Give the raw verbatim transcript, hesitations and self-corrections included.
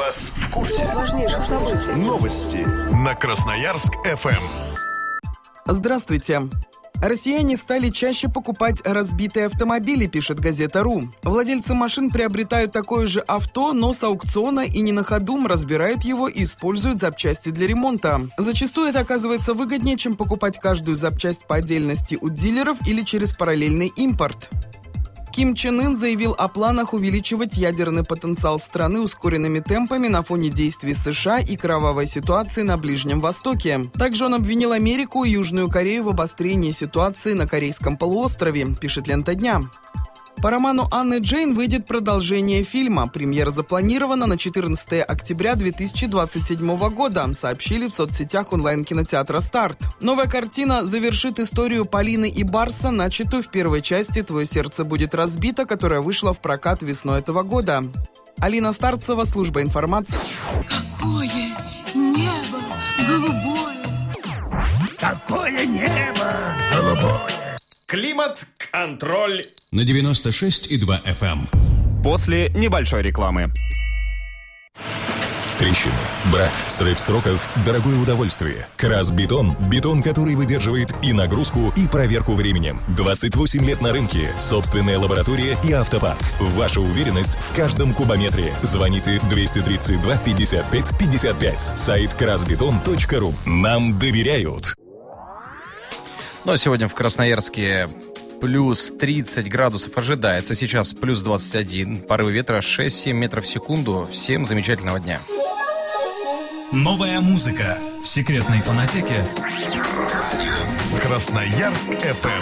вас в курсе важнейших событий. Новости на Красноярск эф эм. Здравствуйте. Россияне стали чаще покупать разбитые автомобили, пишет газета РУ. Владельцы машин приобретают такое же авто, но с аукциона и не на ходу разбирают его и используют запчасти для ремонта. Зачастую это оказывается выгоднее, чем покупать каждую запчасть по отдельности у дилеров или через параллельный импорт. Ким Чен Ын заявил о планах увеличивать ядерный потенциал страны ускоренными темпами на фоне действий США и кровавой ситуации на Ближнем Востоке. Также он обвинил Америку и Южную Корею в обострении ситуации на Корейском полуострове, пишет «Лента дня». По роману Анны Джейн выйдет продолжение фильма. Премьера запланирована на четырнадцатое октября две тысячи двадцать седьмого года, сообщили в соцсетях онлайн-кинотеатра «Старт». Новая картина завершит историю Полины и Барса, начатую в первой части «Твое сердце будет разбито», которая вышла в прокат весной этого года. Алина Старцева, служба информации. Какое небо голубое! Какое небо голубое! Климат-контроль на девяносто шесть и два эф эм. После небольшой рекламы. Трещины, брак, срыв сроков, дорогое удовольствие. Красбетон – бетон, который выдерживает и нагрузку, и проверку временем. двадцать восемь лет на рынке, собственная лаборатория и автопарк. Ваша уверенность в каждом кубометре. Звоните двести тридцать два пятьдесят пять пятьдесят пять. Сайт красбетон точка ру. Нам доверяют. Но сегодня в Красноярске плюс тридцать градусов ожидается. Сейчас плюс двадцать один. Порывы ветра шесть-семь метров в секунду. Всем замечательного дня. Новая музыка в секретной фонотеке Красноярск эф эм.